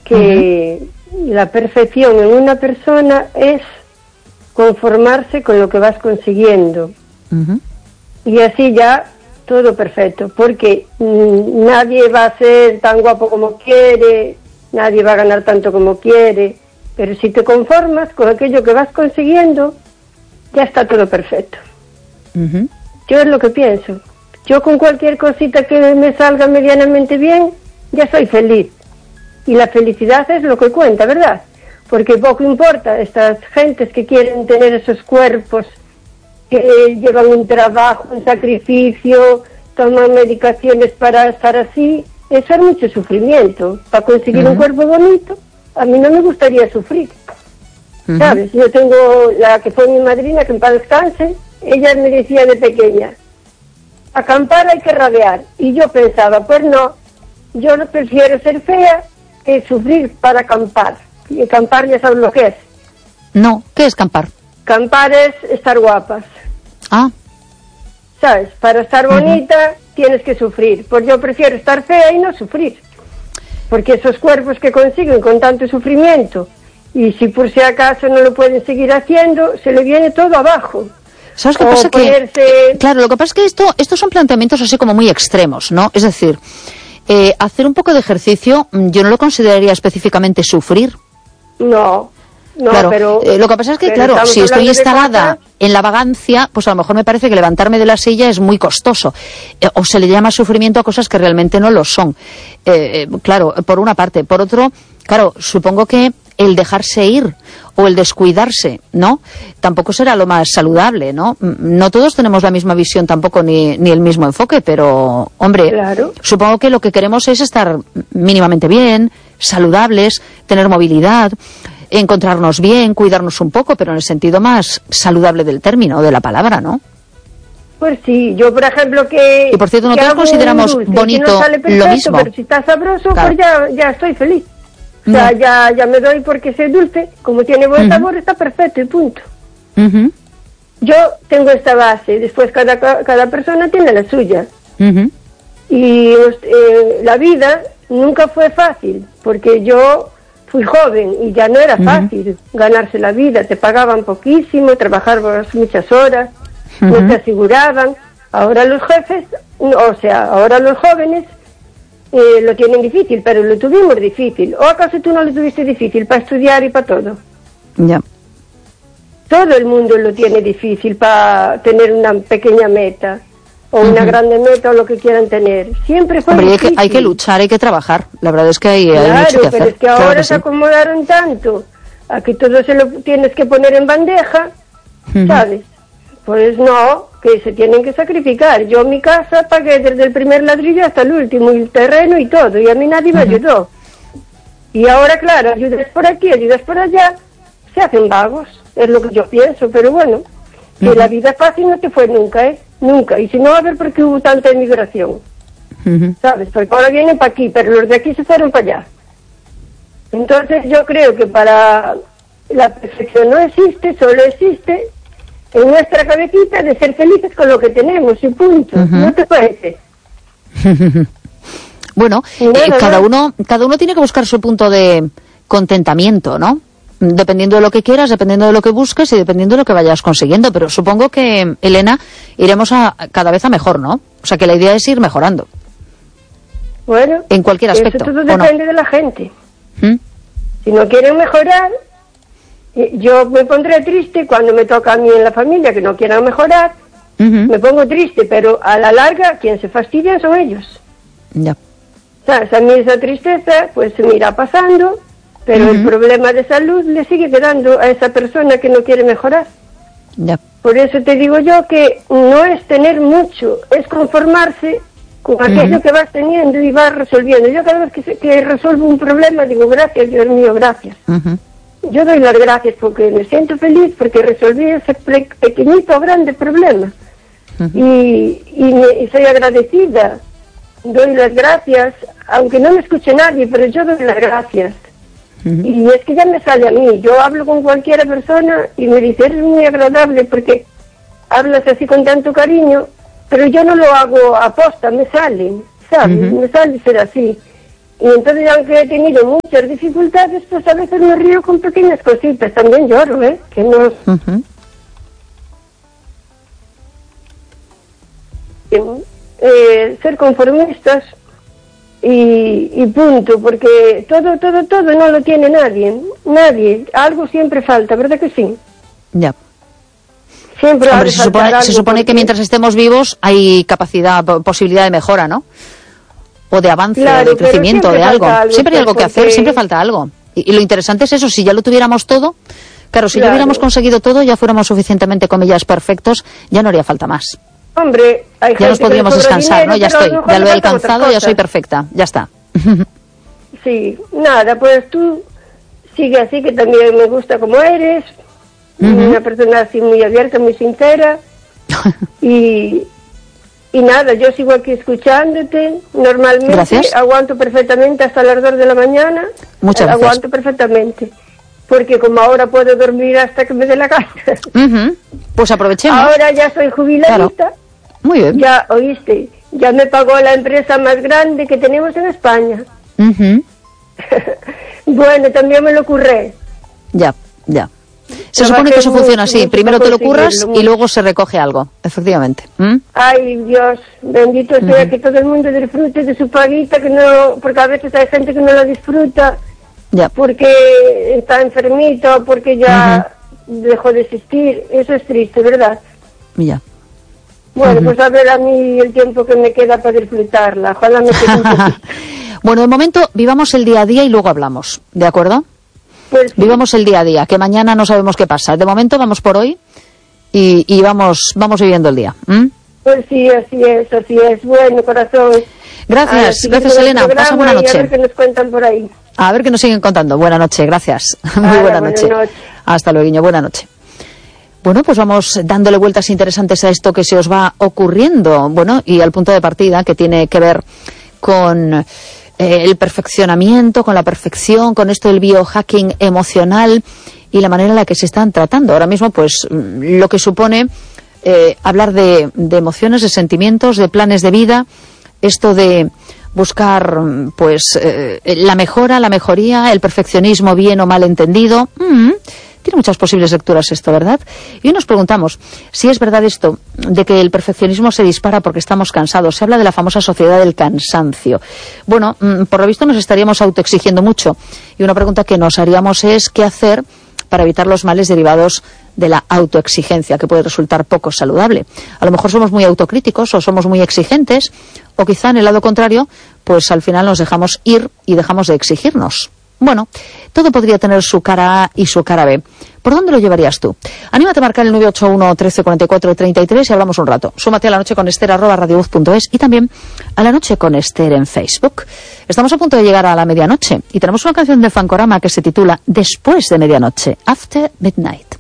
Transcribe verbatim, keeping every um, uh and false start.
que uh-huh. la perfección en una persona es conformarse con lo que vas consiguiendo. Uh-huh. Y así ya todo perfecto, porque mmm, nadie va a ser tan guapo como quiere, nadie va a ganar tanto como quiere, pero si te conformas con aquello que vas consiguiendo, ya está todo perfecto. Uh-huh. Yo es lo que pienso. Yo con cualquier cosita que me salga medianamente bien, ya soy feliz. Y la felicidad es lo que cuenta, ¿verdad? Porque poco importa estas gentes que quieren tener esos cuerpos, que llevan un trabajo, un sacrificio, toman medicaciones para estar así. Eso es mucho sufrimiento. Para conseguir uh-huh. un cuerpo bonito, a mí no me gustaría sufrir. Uh-huh. ¿Sabes? Yo tengo la que fue mi madrina, que en paz descanse, ella me decía de pequeña, acampar hay que rabiar. Y yo pensaba, pues no, yo no prefiero ser fea que sufrir para acampar. Y acampar ya sabes lo que es. No, ¿qué es acampar? Acampar es estar guapas. Ah. ¿Sabes? Para estar bonita uh-huh. tienes que sufrir. Pues yo prefiero estar fea y no sufrir. Porque esos cuerpos que consiguen con tanto sufrimiento, y si por si acaso no lo pueden seguir haciendo, se le viene todo abajo. ¿Sabes qué pasa? Ponerse... Que, claro, lo que pasa es que esto, estos son planteamientos así como muy extremos, ¿no? Es decir, eh, hacer un poco de ejercicio, yo no lo consideraría específicamente sufrir. No. No, claro, pero, eh, lo que pasa es que, claro, si estoy instalada en la vagancia, pues a lo mejor me parece que levantarme de la silla es muy costoso. Eh, o se le llama sufrimiento a cosas que realmente no lo son. Eh, eh, claro, por una parte. Por otro, claro, supongo que el dejarse ir o el descuidarse, ¿no? Tampoco será lo más saludable, ¿no? No todos tenemos la misma visión tampoco ni, ni el mismo enfoque, pero, hombre, claro. Supongo que lo que queremos es estar mínimamente bien, saludables, tener movilidad, encontrarnos bien, cuidarnos un poco, pero en el sentido más saludable del término, de la palabra, ¿no? Pues sí, yo por ejemplo que... Y por cierto, nosotros consideramos dulce, bonito no sale perfecto, lo mismo. Pero si está sabroso, claro. Pues ya, ya estoy feliz. O sea, no. ya, ya me doy porque es dulce, como tiene buen uh-huh. sabor, está perfecto y punto. Uh-huh. Yo tengo esta base, después cada, cada persona tiene la suya. Uh-huh. Y eh, la vida nunca fue fácil, porque yo... fui joven y ya no era fácil uh-huh. ganarse la vida, te pagaban poquísimo, trabajabas muchas horas, uh-huh. no te aseguraban. Ahora los jefes, no, o sea, ahora los jóvenes eh, lo tienen difícil, pero lo tuvimos difícil. ¿O acaso tú no lo tuviste difícil para estudiar y para todo? Ya. Yeah. Todo el mundo lo tiene difícil para tener una pequeña meta. O una uh-huh. grande meta o lo que quieran tener. Siempre fue Hombre, difícil. Hay que, hay que luchar, hay que trabajar. La verdad es que hay, claro, hay mucho que hacer. Pero es que ahora claro que se sí. acomodaron tanto a que todo se lo tienes que poner en bandeja, uh-huh. ¿sabes? Pues no, que se tienen que sacrificar. Yo en mi casa pagué desde el primer ladrillo hasta el último, y el terreno y todo, y a mí nadie me uh-huh. ayudó. Y ahora, claro, ayudas por aquí, ayudas por allá, se hacen vagos, es lo que yo pienso, pero bueno, que uh-huh. la vida fácil no te fue nunca, ¿eh? Nunca. Y si no, a ver por qué hubo tanta emigración. Uh-huh. ¿Sabes? Porque ahora vienen para aquí, pero los de aquí se fueron para allá. Entonces yo creo que para la perfección no existe, solo existe en nuestra cabecita de ser felices con lo que tenemos y punto. Uh-huh. ¿No te parece? Bueno, eh, cada uno, cada uno tiene que buscar su punto de contentamiento, ¿no? Dependiendo de lo que quieras, dependiendo de lo que busques y dependiendo de lo que vayas consiguiendo. Pero supongo que, Elena, iremos a cada vez a mejor, ¿no? O sea, que la idea es ir mejorando. Bueno, en cualquier aspecto. Eso todo depende no? de la gente. ¿Mm? Si no quieren mejorar, yo me pondré triste cuando me toca a mí en la familia que no quieran mejorar. Uh-huh. Me pongo triste, pero a la larga, quien se fastidia son ellos. Ya. ¿Sabes? A mí esa tristeza, pues se me irá pasando. Pero uh-huh. el problema de salud le sigue quedando a esa persona que no quiere mejorar. Ya. Por eso te digo yo que no es tener mucho, es conformarse con aquello uh-huh. que vas teniendo y vas resolviendo. Yo cada vez que, se, que resuelvo un problema digo, gracias, Dios mío, gracias. Uh-huh. Yo doy las gracias porque me siento feliz, porque resolví ese pe- pequeñito o grande problema. Uh-huh. Y, y, me, y soy agradecida. Doy las gracias, aunque no me escuche nadie, pero yo doy las gracias. Uh-huh. Y es que ya me sale a mí. Yo hablo con cualquier persona y me dice, eres muy agradable porque hablas así con tanto cariño, pero yo no lo hago a posta, me sale, ¿sabes? Uh-huh. Me sale ser así. Y entonces, aunque he tenido muchas dificultades, pues a veces me río con pequeñas cositas. También lloro, ¿eh? Que no... Uh-huh. eh, ser conformistas y, y punto, porque todo, todo, todo no lo tiene nadie. Nadie. Algo siempre falta, ¿verdad que sí? Ya. Siempre Hombre, se supone, se supone porque... que mientras estemos vivos hay capacidad, posibilidad de mejora, ¿no? O de avance, claro, o de crecimiento, de algo. algo. Siempre hay algo que hacer, siempre falta algo. Y, y lo interesante es eso, si ya lo tuviéramos todo, claro, si claro. ya hubiéramos conseguido todo, ya fuéramos suficientemente, comillas, perfectos, ya no haría falta más. Hombre, hay ya nos podríamos descansar, dinero, ¿no? Ya estoy, ya lo he alcanzado, ya soy perfecta, ya está. Sí, nada, pues tú sigue así, que también me gusta como eres, uh-huh. una persona así muy abierta, muy sincera, y... Y nada, yo sigo aquí escuchándote, normalmente. Gracias. Aguanto perfectamente hasta las dos de la mañana. Muchas gracias. Aguanto perfectamente, porque como ahora puedo dormir hasta que me dé la gana. Uh-huh. Pues aprovechemos. Ahora ya soy jubiladita. Claro. Muy bien. Ya, oíste, ya me pagó la empresa más grande que tenemos en España. Uh-huh. Bueno, también me lo curré. Ya, ya. Se supone que eso funciona así, primero te lo curras y luego se recoge algo, efectivamente. ¿Mm? Ay, Dios, bendito sea uh-huh. que todo el mundo disfrute de su paguita, que no, porque a veces hay gente que no la disfruta ya. porque está enfermito, porque ya uh-huh. dejó de existir. Eso es triste, ¿verdad? Ya. Bueno, uh-huh. pues a ver a mí el tiempo que me queda para disfrutarla. Ojalá me quede un poquito. Bueno, de momento vivamos el día a día y luego hablamos, ¿de acuerdo? Pues sí. Vivamos el día a día, que mañana no sabemos qué pasa. De momento vamos por hoy y, y vamos vamos viviendo el día. ¿Mm? Pues sí, así es, así es. Bueno, corazón. Gracias, gracias Elena. Pasa buena noche. A ver qué nos cuentan por ahí. A ver qué nos siguen contando. Buena noche, gracias. Muy Ahora, buena noche. Buena noche. Hasta luego, buena noche. Bueno, pues vamos dándole vueltas interesantes a esto que se os va ocurriendo. Bueno, y al punto de partida que tiene que ver con... el perfeccionamiento, con la perfección, con esto del biohacking emocional y la manera en la que se están tratando. Ahora mismo, pues, lo que supone eh, hablar de, de emociones, de sentimientos, de planes de vida, esto de buscar, pues, eh, la mejora, la mejoría, el perfeccionismo bien o mal entendido. Mm, tiene muchas posibles lecturas esto, ¿verdad? Y hoy nos preguntamos si es verdad esto de que el perfeccionismo se dispara porque estamos cansados. Se habla de la famosa sociedad del cansancio. Bueno, por lo visto nos estaríamos autoexigiendo mucho. Y una pregunta que nos haríamos es ¿qué hacer para evitar los males derivados de la autoexigencia, que puede resultar poco saludable? A lo mejor somos muy autocríticos o somos muy exigentes, o quizá en el lado contrario, pues al final nos dejamos ir y dejamos de exigirnos. Bueno, todo podría tener su cara A y su cara B. ¿Por dónde lo llevarías tú? Anímate a marcar el nueve ocho uno, trece, cuarenta y cuatro, treinta y tres y hablamos un rato. Súmate a La Noche con Ester arroba radiovoz punto es y también a La Noche con Ester en Facebook. Estamos a punto de llegar a la medianoche y tenemos una canción de Fancorama que se titula Después de Medianoche, After Midnight.